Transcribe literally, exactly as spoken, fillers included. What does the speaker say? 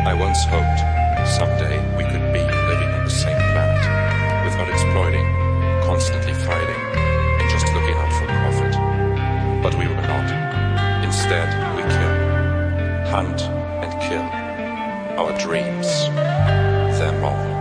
I once hoped someday we could be living on the same planet, without exploiting, constantly fighting, and just looking out for profit. But we were not. Instead, we kill, hunt and kill. Our dreams, they're more.